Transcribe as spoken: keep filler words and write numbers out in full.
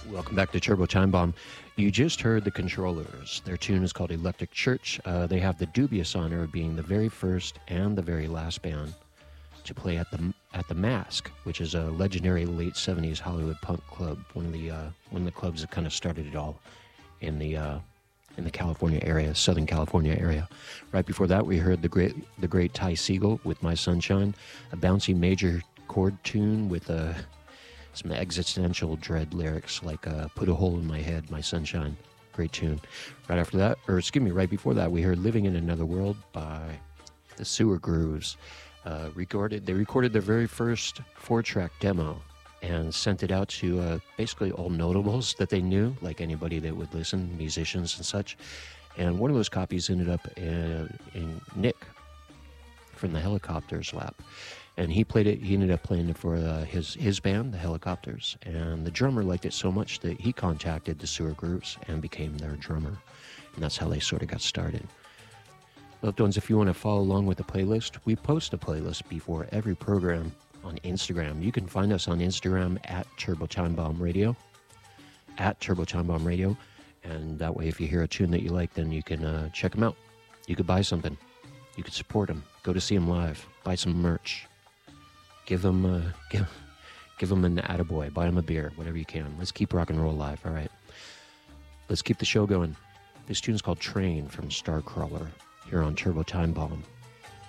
Welcome back to Turbo Time Bomb. You just heard the Controllers. Their tune is called Electric Church. Uh, they have the dubious honor of being the very first and the very last band to play at the at the Mask, which is a legendary late seventies Hollywood punk club. One of the uh, one of the clubs that kind of started it all in the uh, in the California area, Southern California area. Right before that, we heard the great the great Ty Segall with My Sunshine, a bouncy major chord tune with a some existential dread lyrics like uh, Put a Hole in My Head, My Sunshine. Great tune. Right after that, or excuse me, right before that, we heard Living in Another World by the Sewer Grooves. Uh, recorded, they recorded their very first four-track demo and sent it out to uh, basically all notables that they knew, like anybody that would listen, musicians and such. And one of those copies ended up in, in Nick from the Helicopters lap. And he played it. He ended up playing it for uh, his his band, the Helicopters. And the drummer liked it so much that he contacted the Sewer Grooves and became their drummer. And that's how they sort of got started. Loved ones, if you want to follow along with the playlist, we post a playlist before every program on Instagram. You can find us on Instagram at Turbo Time Bomb Radio, at Turbo Time Bomb Radio. And that way, if you hear a tune that you like, then you can uh, check them out. You could buy something. You could support them. Go to see them live. Buy some merch. Give them, uh, give, give them an attaboy. Buy them a beer, whatever you can. Let's keep rock and roll alive, all right? Let's keep the show going. This tune's called Train from Starcrawler here on Turbo Time Bomb.